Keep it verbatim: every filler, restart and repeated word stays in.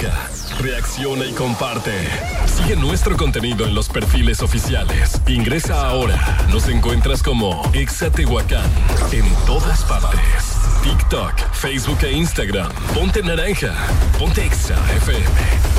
naranja. Reacciona y comparte. Sigue nuestro contenido en los perfiles oficiales. Ingresa ahora. Nos encuentras como Exa Tehuacán en todas partes. TikTok, Facebook e Instagram. Ponte naranja. Ponte Exa F M.